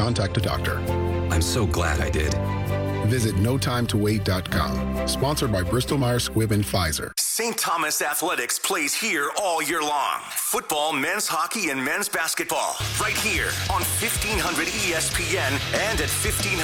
contact a doctor. I'm so glad I did. Visit notimetowait.com. Sponsored by Bristol-Myers Squibb and Pfizer. St. Thomas Athletics plays here all year long. Football, men's hockey, and men's basketball. Right here on 1500 ESPN and at 1500